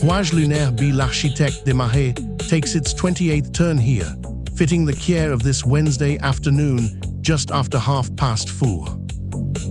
Voyage lunaire B l'architecte des Marais takes its 28th turn here, fitting the Kier of this Wednesday afternoon just after 4:30.